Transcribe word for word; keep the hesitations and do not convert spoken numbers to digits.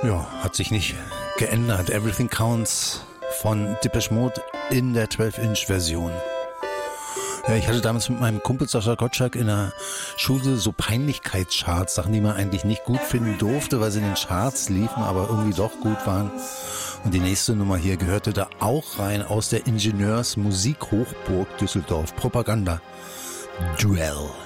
Ja, hat sich nicht geändert. Everything Counts von Depeche Mode in der zwölf Inch Version. Ja, ich hatte damals mit meinem Kumpel Sascha Gottschalk in der Schule so Peinlichkeitscharts, Sachen, die man eigentlich nicht gut finden durfte, weil sie in den Charts liefen, aber irgendwie doch gut waren. Und die nächste Nummer hier gehörte da auch rein aus der Ingenieursmusik-Hochburg Düsseldorf. Propaganda. Duell.